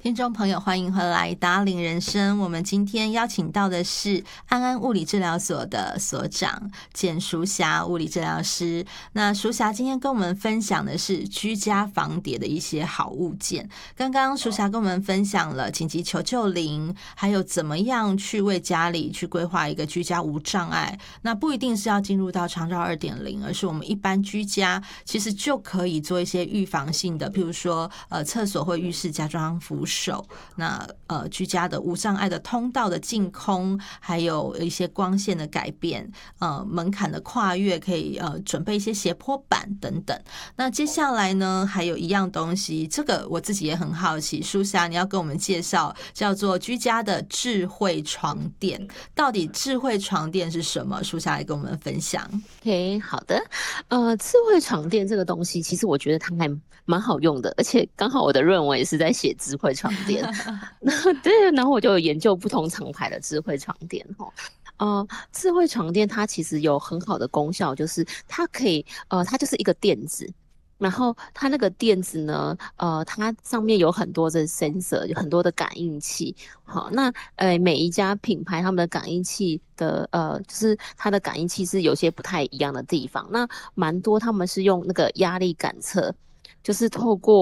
听众朋友，欢迎回来达领人生。我们今天邀请到的是安安物理治疗所的所长简淑霞物理治疗师。那淑霞今天跟我们分享的是居家防跌的一些好物件。刚刚淑霞跟我们分享了紧急求救铃，还有怎么样去为家里去规划一个居家无障碍。那不一定是要进入到长照 2.0， 而是我们一般居家其实就可以做一些预防性的，譬如说厕所或浴室加装扶手，那居家的无障碍的通道的净空，还有一些光线的改变，门槛的跨越，可以准备一些斜坡板等等。那接下来呢，还有一样东西，这个我自己也很好奇，淑霞你要跟我们介绍，叫做居家的智慧床垫。到底智慧床垫是什么？淑霞来跟我们分享。 OK，好的。智慧床垫这个东西，其实我觉得它还蛮好用的，而且刚好我的论文也是在写智慧床垫。对，然后我就有研究不同厂牌的智慧床垫哈。智慧床垫它其实有很好的功效，就是它可以它就是一个垫子。然后它那个垫子呢，它上面有很多的 sensor，有很多的感应器。好，那每一家品牌他们的感应器的就是它的感应器是有些不太一样的地方。那蛮多他们是用那个压力感测，就是透过